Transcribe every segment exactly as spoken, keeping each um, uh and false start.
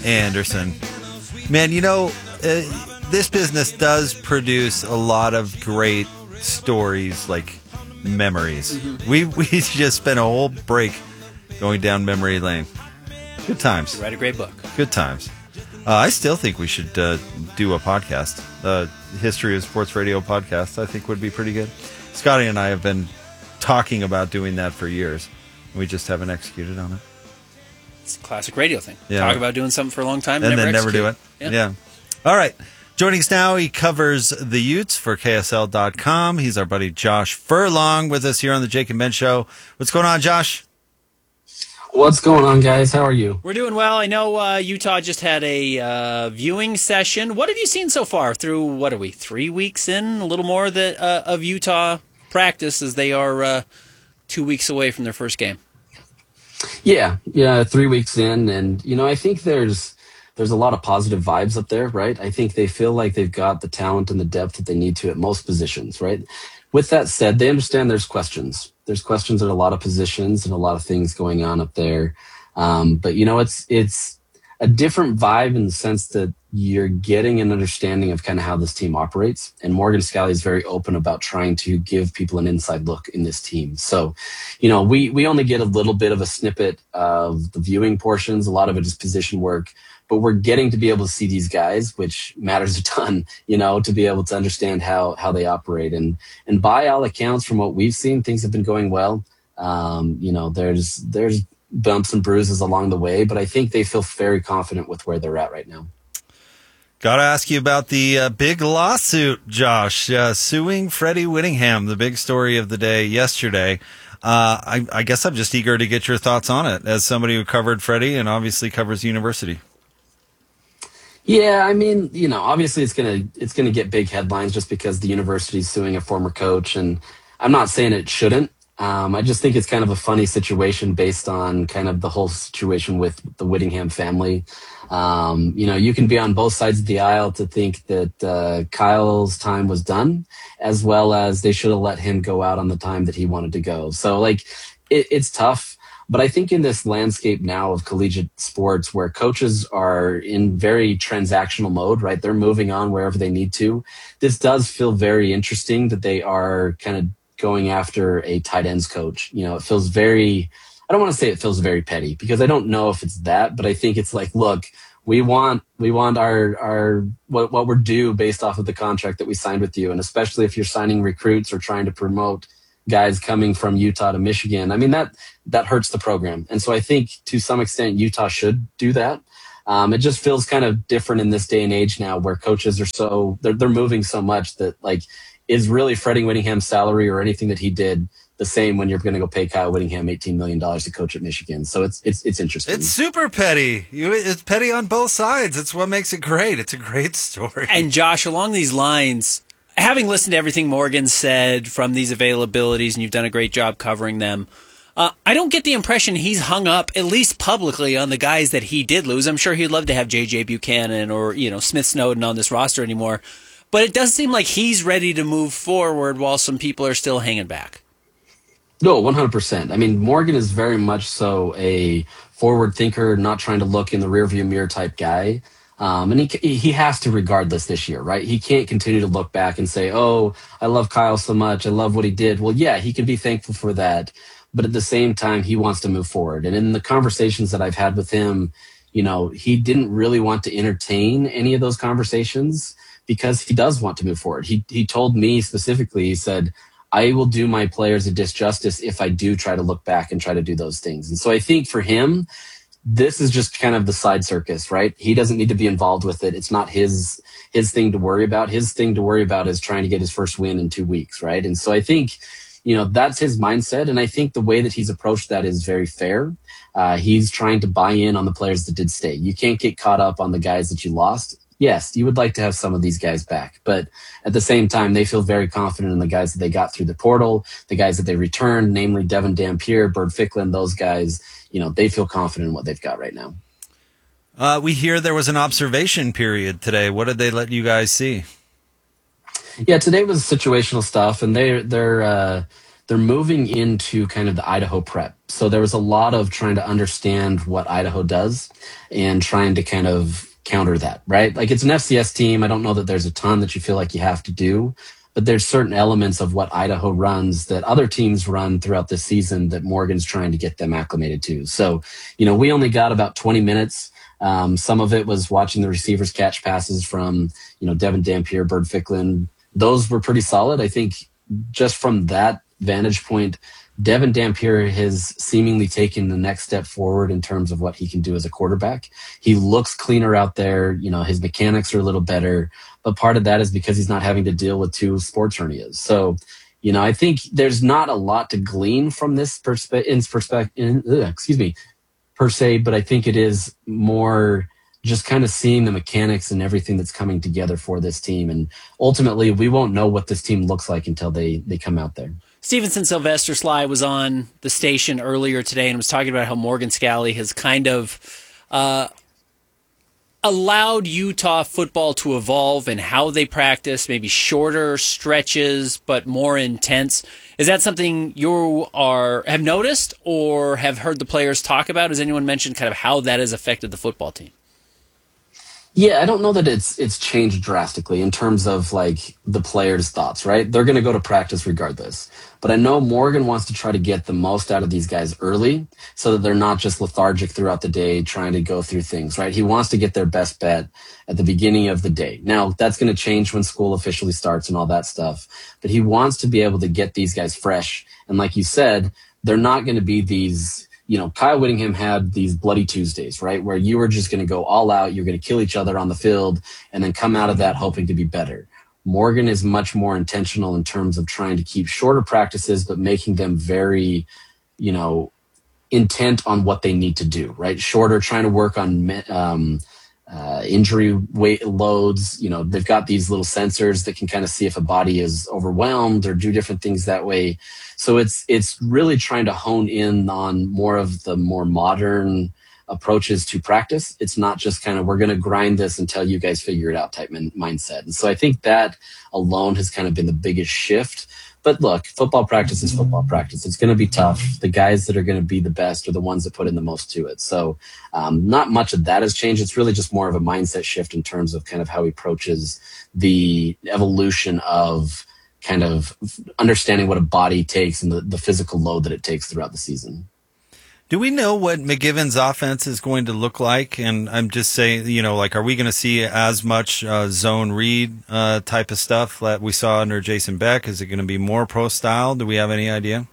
Anderson. Man, you know, uh, this business does produce a lot of great stories, like memories. Mm-hmm. We we just spent a whole break going down memory lane. Good times. You write a great book. Good times. Uh, I still think we should uh, do a podcast. Uh, History of Sports Radio podcast, I think, would be pretty good. Scotty and I have been talking about doing that for years. We just haven't executed on it. It's a classic radio thing. Yeah. Talk about doing something for a long time and and never then execute. never do it. Yeah. yeah. All right. Joining us now, he covers the Utes for K S L dot com. He's our buddy Josh Furlong with us here on the Jake and Ben Show. What's going on, Josh? What's going on, guys? How are you? We're doing well. I know uh, Utah just had a uh, viewing session. What have you seen so far through, what are we, three weeks in? A little more that, uh, of Utah practice as they are uh, two weeks away from their first game. Yeah, yeah, three weeks in. And, you know, I think there's there's a lot of positive vibes up there, right? I think they feel like they've got the talent and the depth that they need to at most positions, right? With that said, they understand there's questions. There's questions at a lot of positions and a lot of things going on up there. Um, but, you know, it's it's a different vibe in the sense that you're getting an understanding of kind of how this team operates. And Morgan Scalley is very open about trying to give people an inside look in this team. So, you know, we, we only get a little bit of a snippet of the viewing portions. A lot of it is position work. But we're getting to be able to see these guys, which matters a ton, you know, to be able to understand how how they operate. And and by all accounts, from what we've seen, things have been going well. Um, you know, there's there's bumps and bruises along the way, but I think they feel very confident with where they're at right now. Got to ask you about the uh, big lawsuit, Josh, uh, suing Freddie Whittingham, the big story of the day yesterday. Uh, I, I guess I'm just eager to get your thoughts on it as somebody who covered Freddie and obviously covers the university. Yeah, I mean, you know, obviously it's gonna it's gonna get big headlines just because the university's suing a former coach, and I'm not saying it shouldn't. Um, I just think it's kind of a funny situation based on kind of the whole situation with the Whittingham family. Um, you know, you can be on both sides of the aisle to think that uh, Kyle's time was done, as well as they should have let him go out on the time that he wanted to go. So, like, it, it's tough. But I think in this landscape now of collegiate sports where coaches are in very transactional mode, right? They're moving on wherever they need to. This does feel very interesting that they are kind of going after a tight ends coach. You know, it feels very, I don't want to say it feels very petty because I don't know if it's that, but I think it's like, look, we want, we want our, our, what, what we're due based off of the contract that we signed with you. And especially if you're signing recruits or trying to promote guys coming from Utah to Michigan. I mean, that that hurts the program. And so I think to some extent Utah should do that. Um, it just feels kind of different in this day and age now where coaches are so, they're, they're moving so much that, like, is really Freddie Whittingham's salary or anything that he did the same when you're going to go pay Kyle Whittingham eighteen million dollars to coach at Michigan. So it's it's it's interesting. It's super petty. You, it's petty on both sides. It's what makes it great. It's a great story. And Josh, along these lines, having listened to everything Morgan said from these availabilities, and you've done a great job covering them, uh, I don't get the impression he's hung up, at least publicly, on the guys that he did lose. I'm sure he'd love to have J J Buchanan or, you know, Smith Snowden on this roster anymore. But it does seem like he's ready to move forward while some people are still hanging back. No, one hundred percent. I mean, Morgan is very much so a forward thinker, not trying to look in the rearview mirror type guy. Um, and he he has to regardless this year, right? He can't continue to look back and say, oh, I love Kyle so much. I love what he did. Well, yeah, he can be thankful for that. But at the same time, he wants to move forward. And in the conversations that I've had with him, you know, he didn't really want to entertain any of those conversations because he does want to move forward. He he told me specifically, he said, I will do my players a disjustice if I do try to look back and try to do those things. And so I think for him, this is just kind of the side circus, right? He doesn't need to be involved with it. It's not his his thing to worry about. His thing to worry about is trying to get his first win in two weeks, right? And so I think, you know, that's his mindset. And I think the way that he's approached that is very fair. Uh, he's trying to buy in on the players that did stay. You can't get caught up on the guys that you lost. Yes, you would like to have some of these guys back, but at the same time, they feel very confident in the guys that they got through the portal, the guys that they returned, namely Devin Dampier, Bird Ficklin, those guys. You know, they feel confident in what they've got right now. Uh, we hear there was an observation period today. What did they let you guys see? Yeah, today was situational stuff, and they they're uh, they're moving into kind of the Idaho prep. So there was a lot of trying to understand what Idaho does and trying to kind of counter that, right? Like it's an F C S team. I don't know that there's a ton that you feel like you have to do, but there's certain elements of what Idaho runs that other teams run throughout the season that Morgan's trying to get them acclimated to. So, you know, we only got about twenty minutes. Um, some of it was watching the receivers catch passes from, you know, Devin Dampier, Bird Ficklin. Those were pretty solid. I think just from that vantage point, Devin Dampier has seemingly taken the next step forward in terms of what he can do as a quarterback. He looks cleaner out there. You know, his mechanics are a little better, but part of that is because he's not having to deal with two sports hernias. So, you know, I think there's not a lot to glean from this perspe- in perspective, excuse me, per se, but I think it is more just kind of seeing the mechanics and everything that's coming together for this team. And ultimately, we won't know what this team looks like until they, they come out there. Stevenson Sylvester Sly was on the station earlier today and was talking about how Morgan Scalley has kind of uh, allowed Utah football to evolve in how they practice, maybe shorter stretches, but more intense. Is that something you are have noticed or have heard the players talk about? Has anyone mentioned kind of how that has affected the football team? Yeah, I don't know that it's it's changed drastically in terms of like the players' thoughts, right? They're going to go to practice regardless. But I know Morgan wants to try to get the most out of these guys early so that they're not just lethargic throughout the day trying to go through things, right? He wants to get their best bet at the beginning of the day. Now, that's going to change when school officially starts and all that stuff. But he wants to be able to get these guys fresh. And like you said, they're not going to be these... You know, Kyle Whittingham had these bloody Tuesdays, right? Where you were just going to go all out. You're going to kill each other on the field and then come out of that hoping to be better. Morgan is much more intentional in terms of trying to keep shorter practices, but making them very, you know, intent on what they need to do, right? Shorter, trying to work on um, uh, injury weight loads. You know, they've got these little sensors that can kind of see if a body is overwhelmed or do different things that way. So it's it's really trying to hone in on more of the more modern approaches to practice. It's not just kind of, we're going to grind this until you guys figure it out type min- mindset. And so I think that alone has kind of been the biggest shift. But look, football practice is football practice. It's going to be tough. The guys that are going to be the best are the ones that put in the most to it. So um, not much of that has changed. It's really just more of a mindset shift in terms of kind of how he approaches the evolution of kind of understanding what a body takes and the, the physical load that it takes throughout the season. Do we know what McGivens' offense is going to look like? And I'm just saying, you know, like, are we going to see as much uh, zone read uh, type of stuff that we saw under Jason Beck? Is it going to be more pro style? Do we have any idea?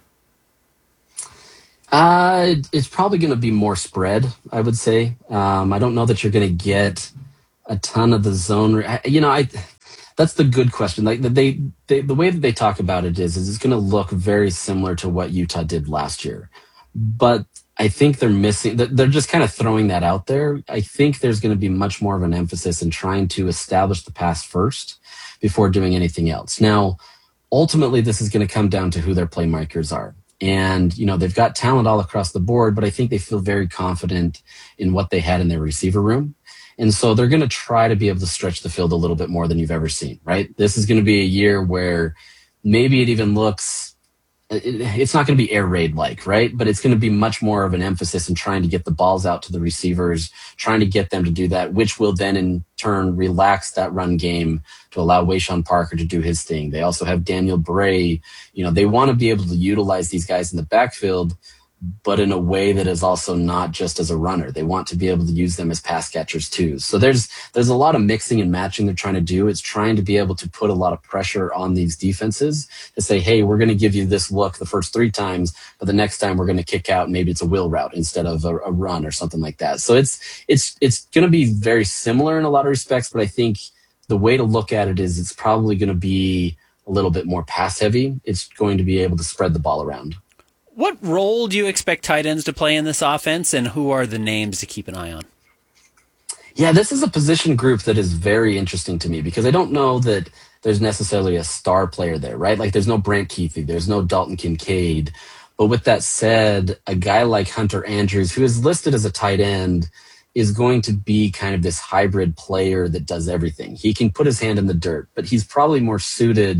Uh, it's probably going to be more spread, I would say. Um, I don't know that you're going to get a ton of the zone. Re- you know, I... That's the good question. Like they, they, the way that they talk about it is, is it's going to look very similar to what Utah did last year. But I think they're missing, they're just kind of throwing that out there. I think there's going to be much more of an emphasis in trying to establish the pass first before doing anything else. Now, ultimately, this is going to come down to who their playmakers are. And, you know, they've got talent all across the board, but I think they feel very confident in what they had in their receiver room. And so they're going to try to be able to stretch the field a little bit more than you've ever seen, right? This is going to be a year where maybe it even looks, it's not going to be air raid like, right? But it's going to be much more of an emphasis in trying to get the balls out to the receivers, trying to get them to do that, which will then in turn relax that run game to allow Wayshawn Parker to do his thing. They also have Daniel Bray. You know, they want to be able to utilize these guys in the backfield, but in a way that is also not just as a runner. They want to be able to use them as pass catchers too. So there's there's a lot of mixing and matching they're trying to do. It's trying to be able to put a lot of pressure on these defenses to say, hey, we're going to give you this look the first three times, but the next time we're going to kick out, maybe it's a wheel route instead of a, a run or something like that. So it's it's it's going to be very similar in a lot of respects, but I think the way to look at it is it's probably going to be a little bit more pass heavy. It's going to be able to spread the ball around. What role do you expect tight ends to play in this offense, and who are the names to keep an eye on? Yeah, this is a position group that is very interesting to me because I don't know that there's necessarily a star player there, right? Like there's no Brant Keithy, there's no Dalton Kincaid. But with that said, a guy like Hunter Andrews, who is listed as a tight end, is going to be kind of this hybrid player that does everything. He can put his hand in the dirt, but he's probably more suited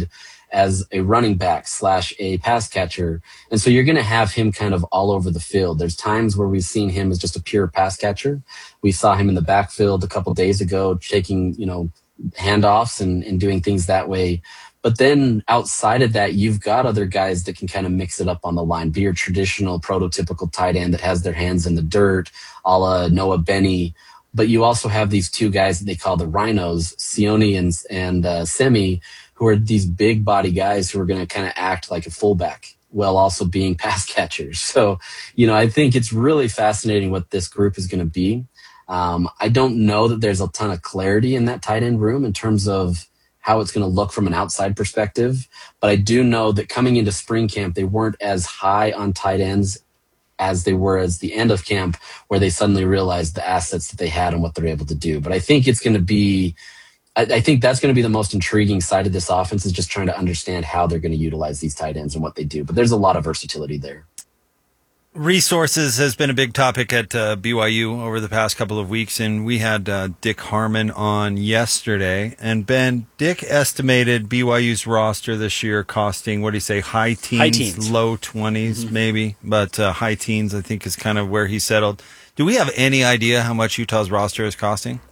as a running back slash a pass catcher. And so you're going to have him kind of all over the field. There's times where we've seen him as just a pure pass catcher. We saw him in the backfield a couple days ago, taking, you know, handoffs and, and doing things that way. But then outside of that, you've got other guys that can kind of mix it up on the line, be your traditional prototypical tight end that has their hands in the dirt, a la Noah Benny. But you also have these two guys that they call the rhinos, Sione and, and uh, Semi, who are these big body guys who are going to kind of act like a fullback while also being pass catchers. So, you know, I think it's really fascinating what this group is going to be. Um, I don't know that there's a ton of clarity in that tight end room in terms of how it's going to look from an outside perspective. But I do know that coming into spring camp, they weren't as high on tight ends as they were as the end of camp, where they suddenly realized the assets that they had and what they're able to do. But I think it's going to be, I, I think that's going to be the most intriguing side of this offense, is just trying to understand how they're going to utilize these tight ends and what they do. But there's a lot of versatility there. Resources has been a big topic at uh, B Y U over the past couple of weeks, and we had uh, Dick Harmon on yesterday. And Ben, Dick estimated B Y U's roster this year costing, what do you say, high teens, high teens. low twenties, mm-hmm. maybe, but uh, high teens I think is kind of where he settled. Do we have any idea how much Utah's roster is costing?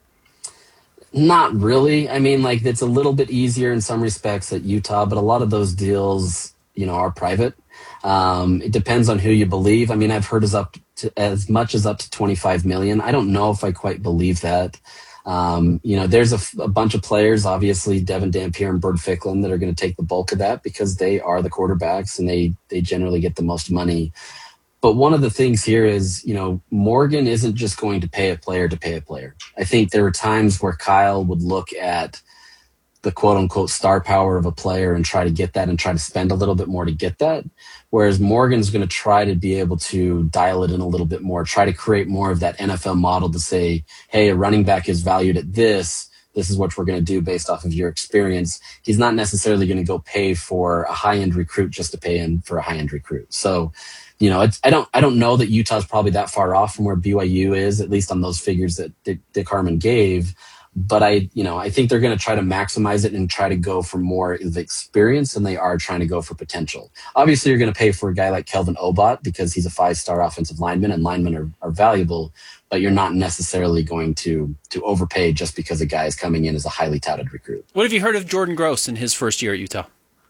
Not really. I mean, like, it's a little bit easier in some respects at Utah, but a lot of those deals, you know, are private. Um, it depends on who you believe. I mean, I've heard as up to as much as up to twenty-five million. I don't know if I quite believe that. Um, you know, there's a, a bunch of players, obviously Devin Dampier and Bird Ficklin, that are going to take the bulk of that because they are the quarterbacks and they, they generally get the most money. But one of the things here is, you know, Morgan isn't just going to pay a player to pay a player. I think there were times where Kyle would look at the quote unquote star power of a player and try to get that and try to spend a little bit more to get that. Whereas Morgan's going to try to be able to dial it in a little bit more, try to create more of that N F L model to say, hey, a running back is valued at this. This is what we're going to do based off of your experience. He's not necessarily going to go pay for a high-end recruit just to pay in for a high-end recruit. So, you know, it's, I don't, I don't know that Utah's probably that far off from where B Y U is, at least on those figures that Dick, Dick Harmon gave. But I, you know, I think they're going to try to maximize it and try to go for more of experience than they are trying to go for potential. Obviously, you're going to pay for a guy like Kelvin Obot because he's a five-star offensive lineman, and linemen are, are valuable. But you're not necessarily going to to overpay just because a guy is coming in as a highly touted recruit. What have you heard of Jordan Gross in his first year at Utah?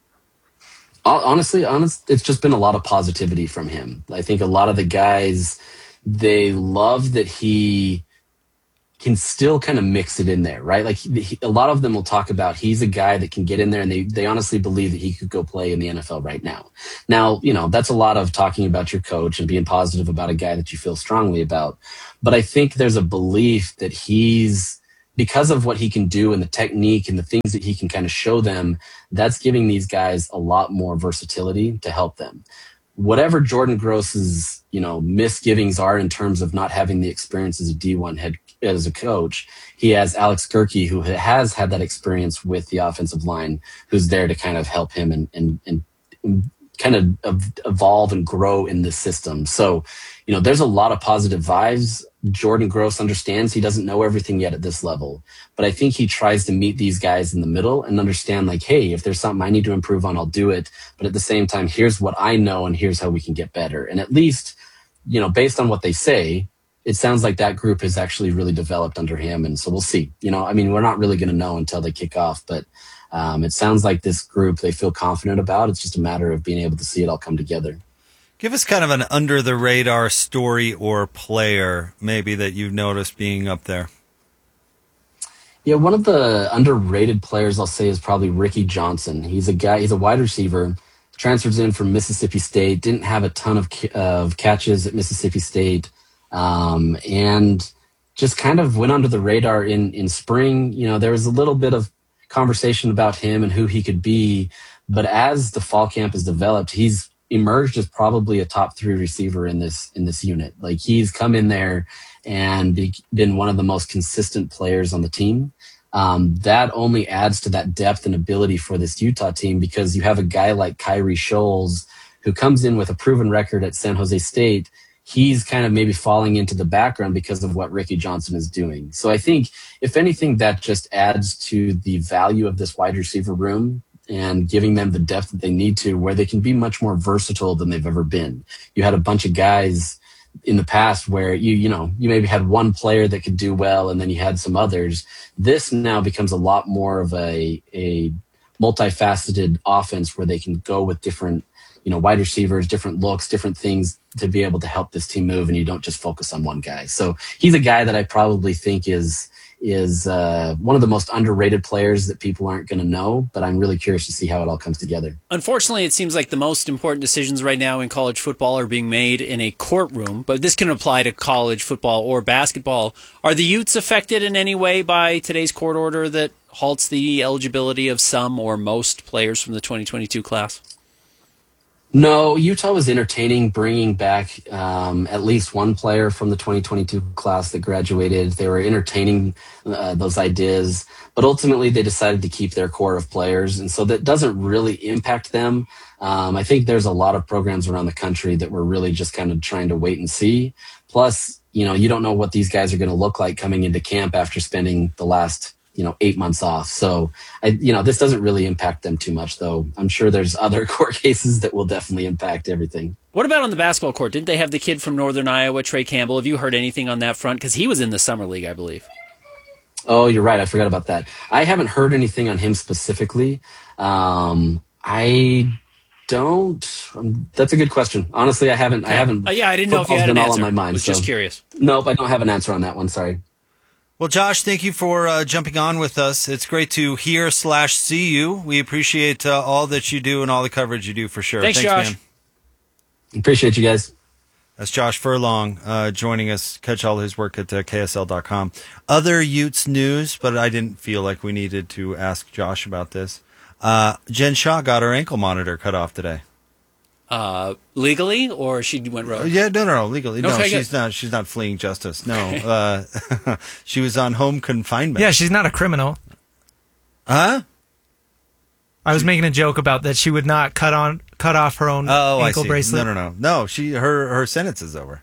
Honestly, honest, it's just been a lot of positivity from him. I think a lot of the guys, they love that he can still kind of mix it in there, right? Like he, a lot of them will talk about he's a guy that can get in there, and they, they honestly believe that he could go play in the N F L right now. Now, you know, that's a lot of talking about your coach and being positive about a guy that you feel strongly about. But I think there's a belief that he's, because of what he can do and the technique and the things that he can kind of show them, that's giving these guys a lot more versatility to help them. Whatever Jordan Gross's, you know, misgivings are in terms of not having the experience as a D one head as a coach, he has Alex Gerke, who has had that experience with the offensive line, who's there to kind of help him and and, and kind of evolve and grow in this system. So, you know, there's a lot of positive vibes. Jordan Gross understands he doesn't know everything yet at this level, but I think he tries to meet these guys in the middle and understand, like, hey, if there's something I need to improve on, I'll do it. But at the same time, here's what I know and here's how we can get better. And at least, you know, based on what they say, it sounds like that group has actually really developed under him. And so we'll see. You know, I mean, we're not really going to know until they kick off, but um, it sounds like this group they feel confident about. It's just a matter of being able to see it all come together. Give us kind of an under-the-radar story or player maybe that you've noticed being up there. Yeah, one of the underrated players I'll say is probably Ricky Johnson. He's a guy, he's a wide receiver, transfers in from Mississippi State, didn't have a ton of, of catches at Mississippi State, um, and just kind of went under the radar in, in spring. You know, there was a little bit of conversation about him and who he could be, but as the fall camp has developed, he's emerged as probably a top three receiver in this in this unit. Like, he's come in there and be, been one of the most consistent players on the team. Um, that only adds to that depth and ability for this Utah team, because you have a guy like Kyrie Scholes who comes in with a proven record at San Jose State. He's kind of maybe falling into the background because of what Ricky Johnson is doing. So I think, if anything, that just adds to the value of this wide receiver room and giving them the depth that they need to, where they can be much more versatile than they've ever been. You had a bunch of guys in the past where you, you know, you maybe had one player that could do well and then you had some others. This now becomes a lot more of a, a multifaceted offense where they can go with different, you know, wide receivers, different looks, different things to be able to help this team move, and you don't just focus on one guy. So he's a guy that I probably think is is uh, one of the most underrated players that people aren't going to know, but I'm really curious to see how it all comes together. Unfortunately, it seems like the most important decisions right now in college football are being made in a courtroom, but this can apply to college football or basketball. Are the Utes affected in any way by today's court order that halts the eligibility of some or most players from the twenty twenty-two class? No, Utah was entertaining bringing back um, at least one player from the twenty twenty-two class that graduated. They were entertaining uh, those ideas, but ultimately they decided to keep their core of players. And so that doesn't really impact them. Um, I think there's a lot of programs around the country that were really just kind of trying to wait and see. Plus, you know, you don't know what these guys are going to look like coming into camp after spending the last you know, eight months off. So, I, you know, this doesn't really impact them too much, though. I'm sure there's other court cases that will definitely impact everything. What about on the basketball court? Didn't they have the kid from Northern Iowa, Trey Campbell? Have you heard anything on that front? Because he was in the summer league, I believe. Oh, you're right. I forgot about that. I haven't heard anything on him specifically. Um, I don't. Um, that's a good question. Honestly, I haven't. Okay. I haven't. Uh, yeah, I didn't know if you had an all answer. On my mind, I was so. just curious. Nope, I don't have an answer on that one. Sorry. Well, Josh, thank you for uh, jumping on with us. It's great to hear slash see you. We appreciate uh, all that you do and all the coverage you do for sure. Thanks, Thanks Josh. Man. Appreciate you guys. That's Josh Furlong uh, joining us. Catch all his work at uh, K S L dot com. Other Utes news, but I didn't feel like we needed to ask Josh about this. Uh, Jen Shaw got her ankle monitor cut off today. Uh, legally, or she went rogue? Yeah, no, no, no, legally. No, Okay, she's good. not. She's not fleeing justice. No, uh, she was on home confinement. Yeah, she's not a criminal. Huh? I was making a joke about that she would not cut on cut off her own Oh, ankle I see. bracelet. No, no, no, no. She her her sentence is over.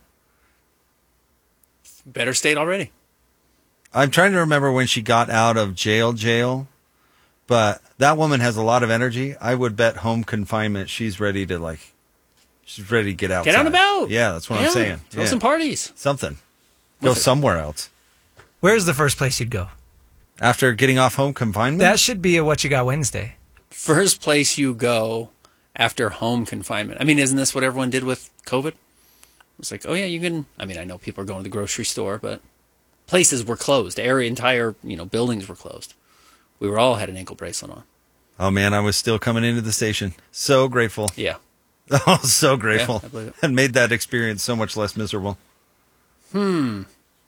Better state already. I'm trying to remember when she got out of jail, jail, but that woman has a lot of energy. I would bet home confinement. She's ready to like. She's ready to get outside. Get out and about. Yeah, that's what yeah, I'm saying. Throw yeah. some parties. Something. Go Listen. somewhere else. Where's the first place you'd go? After getting off home confinement? That should be a What You Got Wednesday. First place you go after home confinement. I mean, isn't this what everyone did with COVID? It's like, oh yeah, you can. I mean, I know people are going to the grocery store, but places were closed. Area, entire, you know, buildings were closed. We were all had an ankle bracelet on. Oh man, I was still coming into the station. So grateful. Yeah. Oh, so grateful. Yeah, I believe it. And made that experience so much less miserable. Hmm.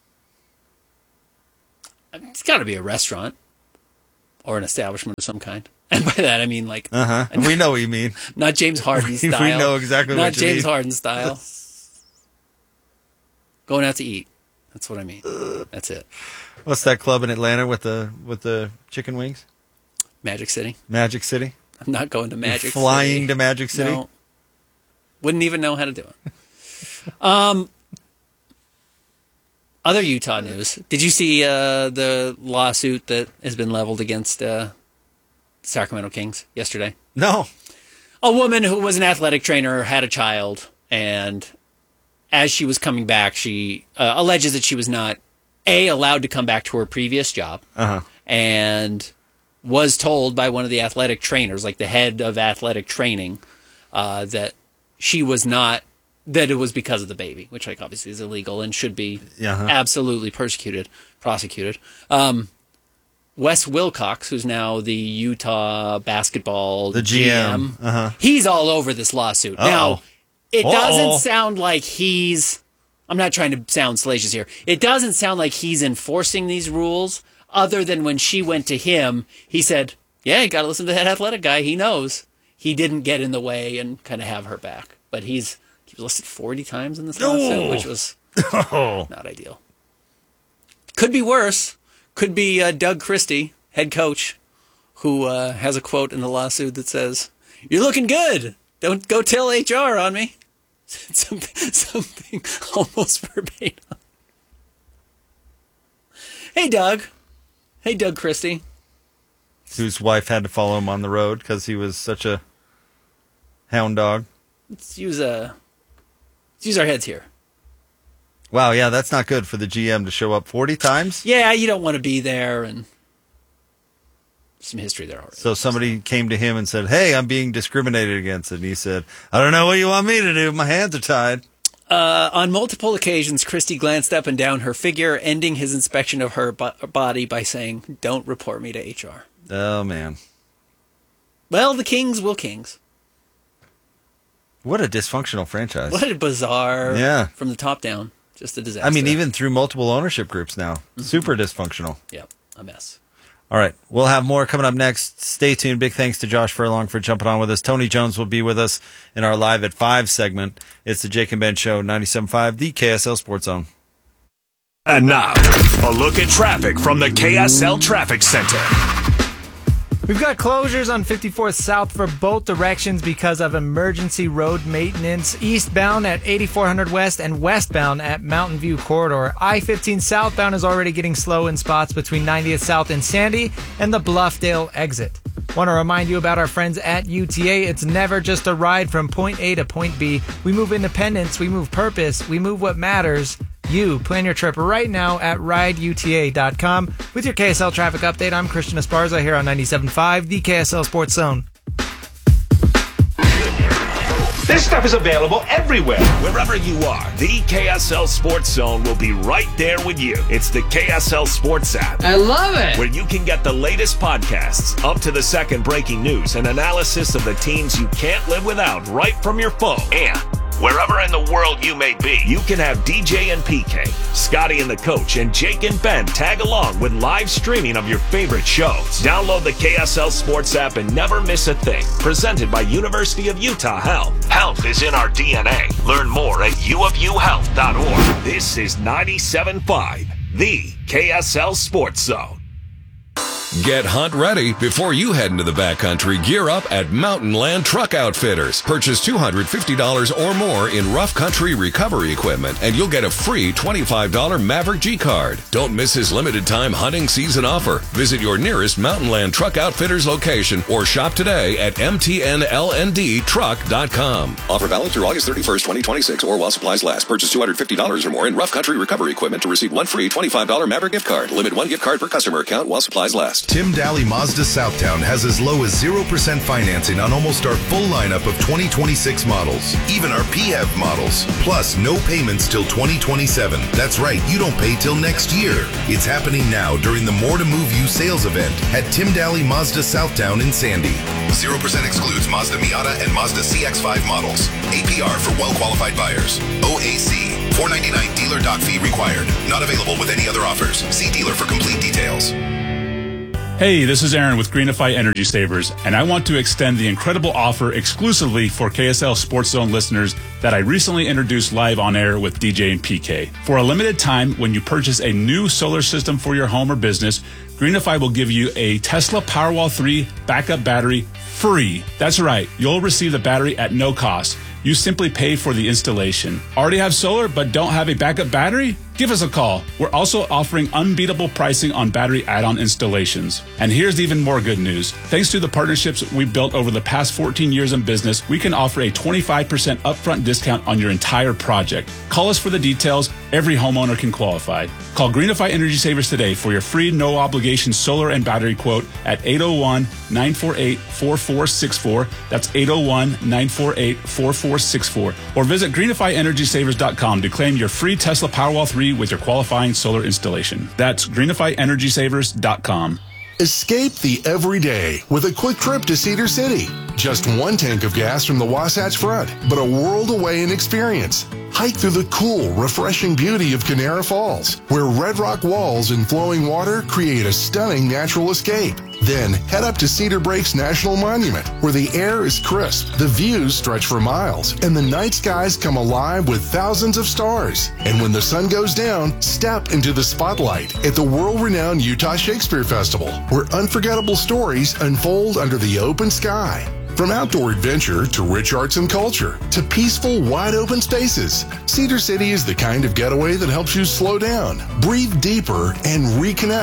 It's got to be a restaurant or an establishment of some kind. And by that, I mean like... Uh-huh. We know what you mean. Not James Harden We- style. we know exactly not what you James mean. Harden style. Going out to eat. That's what I mean. That's it. What's that club in Atlanta with the with the chicken wings? Magic City. Magic City? I'm not going to Magic You're flying City. to Magic City? No. Wouldn't even know how to do it. um, other Utah news. Did you see uh, the lawsuit that has been leveled against uh, Sacramento Kings yesterday? No. A woman who was an athletic trainer had a child, and as she was coming back, she uh, alleges that she was not, A, allowed to come back to her previous job, Uh-huh. and was told by one of the athletic trainers, like the head of athletic training, uh, that she was not, that it was because of the baby, which like obviously is illegal and should be Uh-huh. absolutely persecuted, prosecuted. Um, Wes Wilcox, who's now the Utah basketball The G M. Uh-huh. he's all over this lawsuit. Uh-oh. Now, it Uh-oh. doesn't sound like he's, I'm not trying to sound salacious here. It doesn't sound like he's enforcing these rules, other than when she went to him, he said, yeah, you got to listen to that athletic guy. He knows. He didn't get in the way and kind of have her back. But he's he was listed forty times in this lawsuit, Oh. which was Oh. not ideal. Could be worse. Could be uh, Doug Christie, head coach, who uh, has a quote in the lawsuit that says, "You're looking good. Don't go tell H R on me." something, something almost verbatim. Hey, Doug. Hey, Doug Christie. whose wife had to follow him on the road because he was such a hound dog. Let's use a let's use our heads here. Wow, yeah, that's not good for the G M to show up forty times. Yeah, you don't want to be there, and some history there already. So somebody came to him and said, "Hey, I'm being discriminated against," and he said, "I don't know what you want me to do. My hands are tied." Uh, on multiple occasions, Christie glanced up and down her figure, ending his inspection of her bo- body by saying, "Don't report me to H R." Oh man. Well, the Kings will Kings. What a dysfunctional franchise. What a bizarre, yeah. from the top down, just a disaster. I mean, even through multiple ownership groups now. Mm-hmm. Super dysfunctional. Yep, a mess. All right, we'll have more coming up next. Stay tuned. Big thanks to Josh Furlong for jumping on with us. Tony Jones will be with us in our Live at five segment. It's the Jake and Ben Show, ninety-seven point five, the K S L Sports Zone. And now, a look at traffic from the K S L Traffic Center. We've got closures on fifty-fourth South for both directions because of emergency road maintenance. Eastbound at eighty-four hundred West and westbound at Mountain View Corridor. I fifteen southbound is already getting slow in spots between ninetieth South and Sandy and the Bluffdale exit. Want to remind you about our friends at U T A. It's never just a ride from point A to point B. We move independence, we move purpose, we move what matters. You plan your trip right now at ride U T A dot com. With your K S L traffic update, I'm Christian Esparza here on ninety-seven point five, the K S L Sports Zone. This stuff is available everywhere. Wherever you are, the K S L Sports Zone will be right there with you. It's the K S L Sports app. I love it. Where you can get the latest podcasts, up to the second breaking news, and analysis of the teams you can't live without right from your phone. And wherever in the world you may be, you can have D J and P K, Scotty and the Coach, and Jake and Ben tag along with live streaming of your favorite shows. Download the K S L Sports app and never miss a thing. Presented by University of Utah Health. Health is in our D N A. Learn more at u of u health dot org. This is ninety-seven point five, the K S L Sports Zone. Get hunt ready before you head into the backcountry. Gear up at Mountain Land Truck Outfitters. Purchase two hundred fifty dollars or more in rough country recovery equipment, and you'll get a free twenty-five dollars Maverick G card. Don't miss his limited time hunting season offer. Visit your nearest Mountain Land Truck Outfitters location or shop today at m t n l n d truck dot com. Offer valid through August thirty-first, twenty twenty-six, or while supplies last. Purchase two hundred fifty dollars or more in rough country recovery equipment to receive one free twenty-five dollars Maverick gift card. Limit one gift card per customer account while supplies last. Tim Daly Mazda Southtown has as low as zero percent financing on almost our full lineup of twenty twenty-six models, even our P H E V models, plus no payments till twenty twenty-seven. That's right, you don't pay till next year. It's happening now during the More to Move You sales event at Tim Daly Mazda Southtown in Sandy. zero percent excludes Mazda Miata and Mazda C X five models. A P R for well-qualified buyers. O A C, four ninety-nine dealer doc fee required. Not available with any other offers. See dealer for complete details. Hey, this is Aaron with Greenify Energy Savers, and I want to extend the incredible offer exclusively for K S L Sports Zone listeners that I recently introduced live on air with D J and P K. For a limited time, when you purchase a new solar system for your home or business, Greenify will give you a Tesla Powerwall three backup battery free. That's right, you'll receive the battery at no cost. You simply pay for the installation. Already have solar but don't have a backup battery? Give us a call. We're also offering unbeatable pricing on battery add-on installations. And here's even more good news. Thanks to the partnerships we've built over the past fourteen years in business, we can offer a twenty-five percent upfront discount on your entire project. Call us for the details. Every homeowner can qualify. Call Greenify Energy Savers today for your free no-obligation solar and battery quote at eight oh one, nine four eight, four four six four. That's eight oh one, nine four eight, four four six four. Or visit greenify energy savers dot com to claim your free Tesla Powerwall three with your qualifying solar installation. That's greenify energy savers dot com. Escape the everyday with a quick trip to Cedar City. Just one tank of gas from the Wasatch Front, but a world away in experience. Hike through the cool, refreshing beauty of Canara Falls, where red rock walls and flowing water create a stunning natural escape. Then head up to Cedar Breaks National Monument, where the air is crisp, the views stretch for miles, and the night skies come alive with thousands of stars. And when the sun goes down, step into the spotlight at the world-renowned Utah Shakespeare Festival, where unforgettable stories unfold under the open sky. From outdoor adventure to rich arts and culture to peaceful, wide-open spaces, Cedar City is the kind of getaway that helps you slow down, breathe deeper, and reconnect.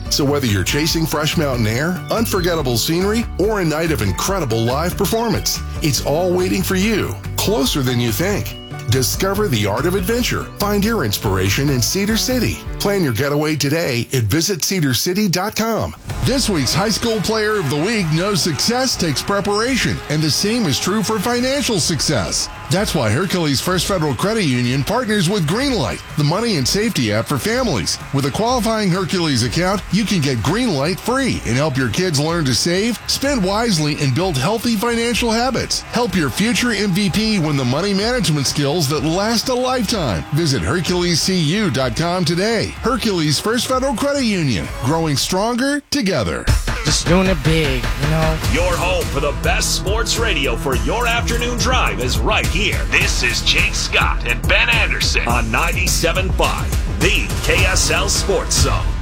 So whether you're chasing fresh mountain air, unforgettable scenery, or a night of incredible live performance, it's all waiting for you, closer than you think. Discover the art of adventure. Find your inspiration in Cedar City. Plan your getaway today at visit cedar city dot com. This week's High School Player of the Week knows success takes preparation, and the same is true for financial success. That's why Hercules First Federal Credit Union partners with Greenlight, the money and safety app for families. With a qualifying Hercules account, you can get Greenlight free and help your kids learn to save, spend wisely, and build healthy financial habits. Help your future M V P win the money management skills that last a lifetime. Visit Hercules C U dot com today. Hercules First Federal Credit Union, growing stronger together. Just doing it big, you know. Your home for the best sports radio for your afternoon drive is right here. This is Jake Scott and Ben Anderson on ninety-seven point five, the K S L Sports Zone.